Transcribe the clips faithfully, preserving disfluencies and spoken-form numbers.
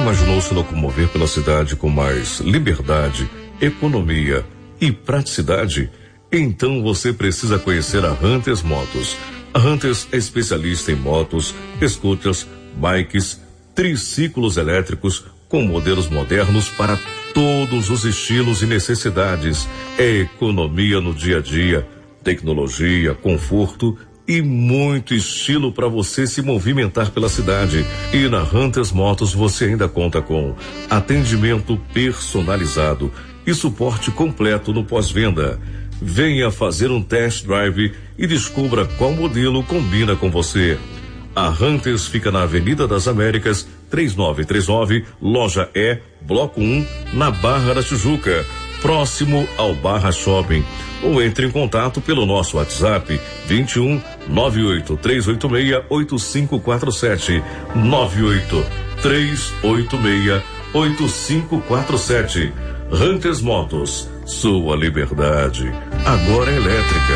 imaginou se locomover pela cidade com mais liberdade, economia e praticidade? Então você precisa conhecer a Hunters Motos. A Hunters é especialista em motos, scooters, bikes, triciclos elétricos com modelos modernos para todos os estilos e necessidades. É economia no dia a dia, tecnologia, conforto e muito estilo para você se movimentar pela cidade. E na Hunters Motos você ainda conta com atendimento personalizado e suporte completo no pós-venda. Venha fazer um test drive e descubra qual modelo combina com você. A Hunters fica na Avenida das Américas, três nove três nove, loja E, bloco um, na Barra da Tijuca, próximo ao Barra Shopping. Ou entre em contato pelo nosso WhatsApp vinte e um, nove oito três oito seis, oito cinco quatro sete, nove oito três oito seis, oito cinco quatro sete. Hunters Motos, sua liberdade agora é elétrica.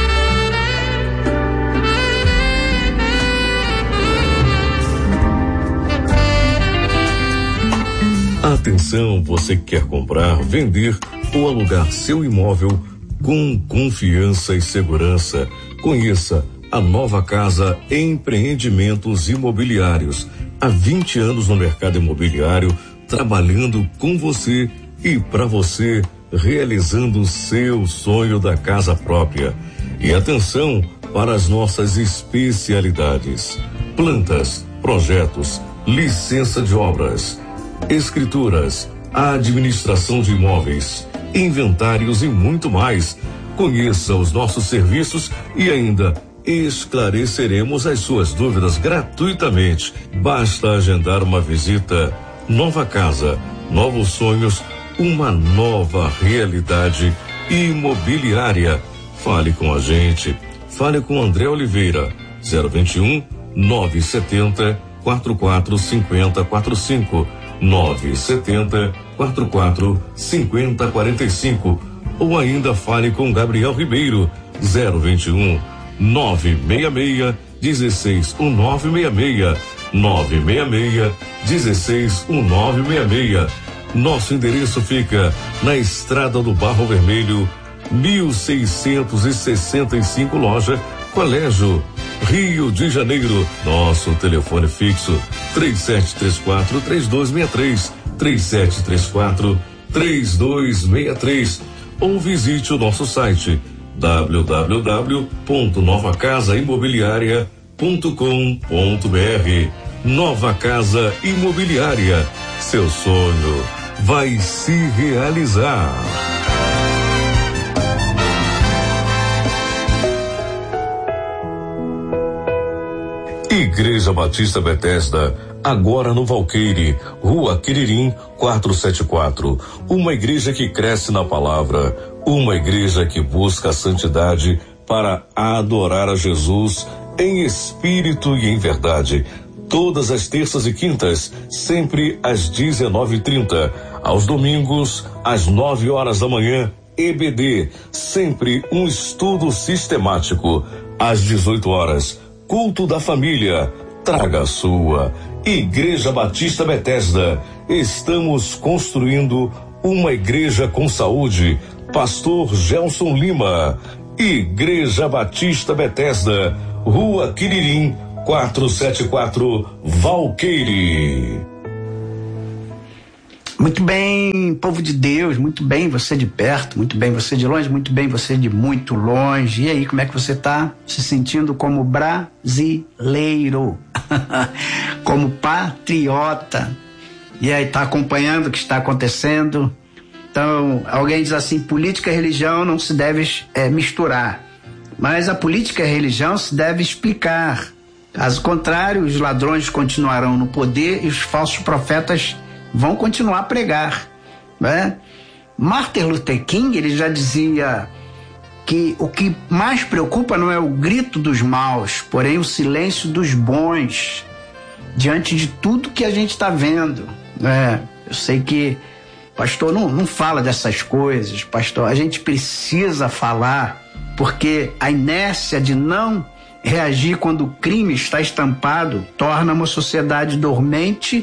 Atenção, você que quer comprar, vender ou alugar seu imóvel com confiança e segurança. Conheça a Nova Casa Empreendimentos Imobiliários. Há vinte anos no mercado imobiliário, trabalhando com você e para você, realizando o seu sonho da casa própria. E atenção para as nossas especialidades: plantas, projetos, licença de obras, escrituras, administração de imóveis, inventários e muito mais. Conheça os nossos serviços e ainda esclareceremos as suas dúvidas gratuitamente. Basta agendar uma visita. Nova casa, novos sonhos, uma nova realidade imobiliária. Fale com a gente. Fale com André Oliveira, zero vinte e um, nove setenta, quarenta e quatro, cinquenta, quarenta e cinco, nove setenta, quarenta e quatro, cinquenta, quarenta e cinco. Ou ainda fale com Gabriel Ribeiro, zero vinte e um, nove seis seis, dezesseis, nove seis seis, nove seis seis, dezesseis, nove seis seis. Nosso endereço fica na Estrada do Barro Vermelho, mil seiscentos e sessenta e cinco, loja Colégio, Rio de Janeiro. Nosso telefone fixo três sete três quatro, três dois seis três, três sete três quatro, três dois seis três, ou visite o nosso site w w w ponto nova casa imobiliária ponto com ponto b r. Nova Casa Imobiliária, seu sonho vai se realizar. Igreja Batista Bethesda, agora no Valqueire, Rua Quiririm, quatrocentos e setenta e quatro. Uma igreja que cresce na palavra, uma igreja que busca a santidade para adorar a Jesus em espírito e em verdade. Todas as terças e quintas, sempre às dezenove e trinta. Aos domingos, às nove horas da manhã, E B D. Sempre um estudo sistemático. Às dezoito horas, culto da família. Traga a sua. Igreja Batista Bethesda. Estamos construindo uma igreja com saúde. Pastor Gelson Lima. Igreja Batista Bethesda, Rua Quiririm, quatrocentos e setenta e quatro, Valqueire. Muito bem, povo de Deus, muito bem você de perto, muito bem você de longe, muito bem você de muito longe. E aí, como é que você tá se sentindo como brasileiro, como patriota? E aí, tá acompanhando o que está acontecendo? Então, alguém diz assim, política e religião não se deve é, misturar, mas a política e a religião se deve explicar. Caso contrário, os ladrões continuarão no poder e os falsos profetas vão continuar a pregar, né? Martin Luther King, ele já dizia que o que mais preocupa não é o grito dos maus, porém o silêncio dos bons, diante de tudo que a gente está vendo, né? Eu sei que pastor não, não fala dessas coisas, pastor, a gente precisa falar, porque a inércia de não reagir quando o crime está estampado torna uma sociedade dormente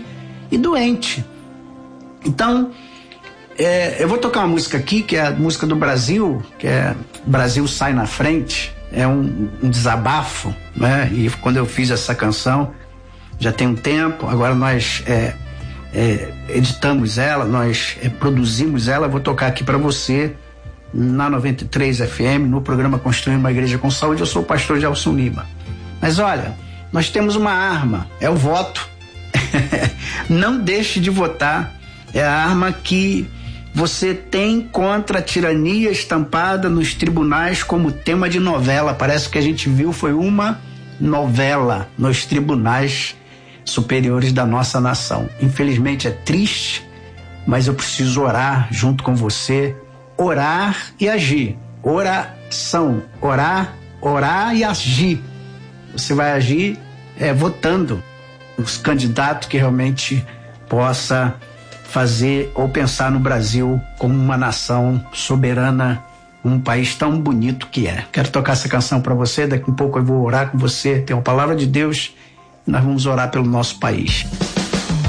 e doente. Então, é, eu vou tocar uma música aqui, que é a música do Brasil, que é Brasil Sai na Frente. É um, um desabafo, né? E quando eu fiz essa canção, já tem um tempo, agora nós é, é, editamos ela, nós é, produzimos ela. Eu vou tocar aqui para você na noventa e três F M, no programa Construindo uma Igreja com Saúde. Eu sou o pastor Gelson Lima. Mas olha, nós temos uma arma, é o voto. Não deixe de votar. É a arma que você tem contra a tirania estampada nos tribunais como tema de novela. Parece que a gente viu foi uma novela nos tribunais superiores da nossa nação. Infelizmente é triste, mas eu preciso orar junto com você. Orar e agir. Oração. Orar, orar e agir. Você vai agir é, votando os candidatos que realmente possa fazer ou pensar no Brasil como uma nação soberana, um país tão bonito que é. Quero tocar essa canção para você, daqui a pouco eu vou orar com você, tem uma palavra de Deus e nós vamos orar pelo nosso país.